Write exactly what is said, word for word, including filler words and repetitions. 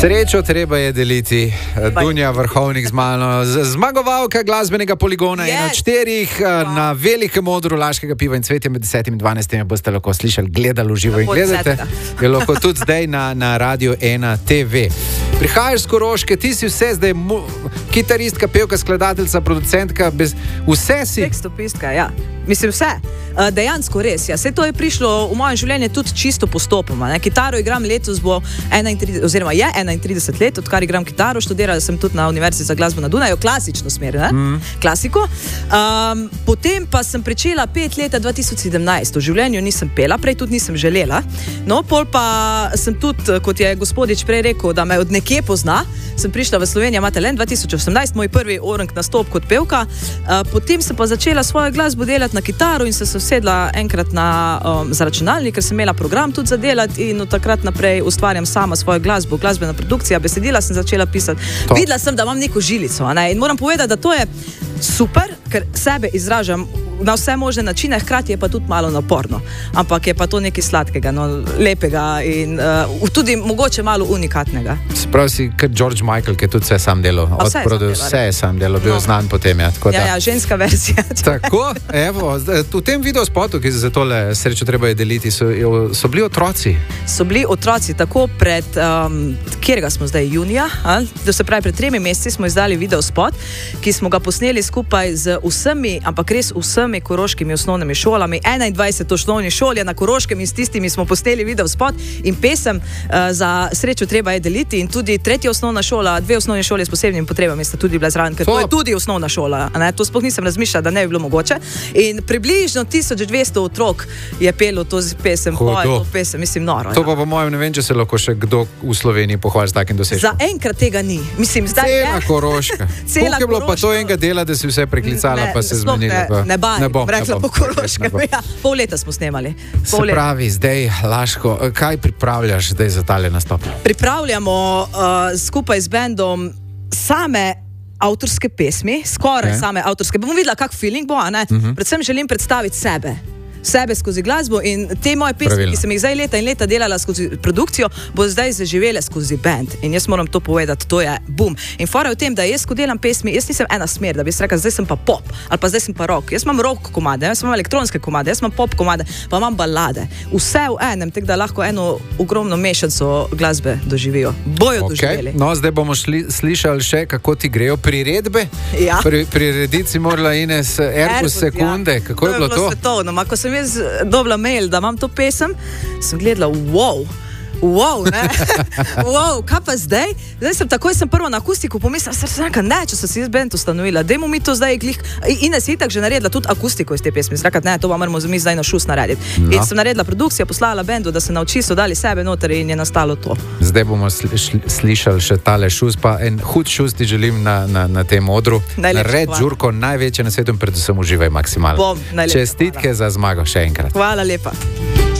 Srečo treba je deliti. Dunja Vrhovnik z mano, zmagovalka glasbenega poligona, yes. Ena od štirih wow. Na velikem odru Laškega piva in cvetja med desetim in dvanajstim boste lahko slišali, gledali v živo in gledate. Je lahko tudi zdaj na, na Radio ena T V. Prihajaš z Koroške, ti si vse zdaj mu, kitaristka, pevka, skladateljica, producentka, bez, vse si. Tekstopistka, ja. Mislim vse. Dejansko res, ja. Vse to je prišlo v moje življenje tudi čisto postopoma. Ne? Kitaro igram letos, bo enaintrideset, oziroma je enaintrideset let, odkar igram kitaro, študirala sem tudi na Univerzi za glasbo na Dunaju, klasično smer, ne? Mm. Klasiko. Um, potem pa sem pričela pet leta dva tisoč sedemnajst. V življenju nisem pela, prej tudi nisem želela. No, pol pa sem tudi, kot je gospodič prej rekel, da me od nekje pozna, sem prišla v Slovenijo Matelen dva tisoč osemnajst, moj prvi orang nastop kot pevka. Uh, potem sem pa začela svojo glasbo delati na kitaro in sem se usedla enkrat na um, za računalnik, ker sem imela program tudi za delati in od takrat naprej ustvarjam sama svojo glasbo, glasbena produkcija, besedila sem začela pisati. To. Videla sem, da imam neko žilico, ne? In moram povedati, da to je super, ker sebe izražam na vse možne načine, hkrati je pa tudi malo naporno. Ampak je pa to nekaj sladkega, no, lepega in uh, tudi mogoče malo unikatnega. Sprav si kot George Michael, ki je tudi vse sam delal. Od vse, vse je sam delal, bil no. Znan potem. Ja, tako, ja, ja, ženska verzija. Tako, evo, v tem videospotu, ki za tole srečo treba je deliti, so, so bili otroci. So bili otroci, tako pred, um, kjerega smo zdaj, junija, ali? Da se pravi, pred tremi meseci smo izdali videospot, ki smo ga posneli skupaj z vsemi, ampak res vsemi koroškimi osnovnimi šolami, enaindvajset osnovnih šol je na Koroškem in s tistimi smo posneli video spot in pesem uh, za srečo treba je deliti in tudi tretja osnovna šola, dve osnovne šole s posebnimi potrebami sta tudi bila zraven, ker to je tudi osnovna šola, ne? To sploh nisem razmišljala, da ne bi bilo mogoče in približno tisoč dvesto otrok je pelo to pesem, to pesem, mislim noro. To ja. pa po mojem ne vem, če se lahko še kdo v Sloveniji pohvali s takim dosežkom. Za enkrat tega ni. Mislim, zdaj cela je. Koroška. Cela Koliko je bilo pa to enega dela, da si vse preklicala, ne, pa se zmenila? Ne, ne, ne bom, rekla po Koroškem. Ja, pol leta smo snemali. Pol se pravi, leta. Zdaj, Laško, kaj pripravljaš zdaj za tale nastop? Pripravljamo uh, skupaj z bendom same avtorske pesmi, skoraj okay. same avtorske. Bom videla, kak feeling bo, a ne? Uh-huh. Predvsem želim predstaviti sebe. sebe skozi glasbo in te moje pesmi, Pravilno. Ki sem jih zdaj leta in leta delala skozi produkcijo, bo zdaj zaživele skozi band. In jaz moram to povedati, to je bum. In fora je v tem, da jaz, ko delam pesmi, jaz nisem ena smer, da bi se rekla, zdaj sem pa pop, ali pa zdaj sem pa rock. Jaz imam rock komade, jaz imam elektronske komade, jaz imam pop komade, pa imam balade. Vse v enem, tako da lahko eno ogromno mešanico glasbe doživijo. Bojo okay. doživeli. No, zdaj bomo šli, slišali še, kako ti grejo priredbe. Ja. Pri, prirediti morala Ines Erkus sekunde. Ja. Kako je bilo to? Svetovno. Ma, ko sem jaz dobila mail, da imam to pesem, sem gledala, wow, wow, ne, wow, kaj pa zdaj? Zdaj sem takoj sem prvo na akustiku pomislila, sem rekla, ne, če sem si jaz band ustanovila, dajmo mi to zdaj glih, Ines je itak že naredila tudi akustiko iz te pesmi, sem rekla, ne, to pa moramo mi zdaj na šus narediti. No. In sem naredila produkcijo, poslala bendu, da se nauči, so dali sebe noter in je nastalo to. Zdaj bomo sli, šli, slišali še tale šus, pa en hud šus ti želim na, na, na tem odru. Nared Žurko, največje na svetu in predvsem uživaj maksimalno. Bom, najlepša. Čestitke hvala. Za zmago še enkrat. Hvala lepa.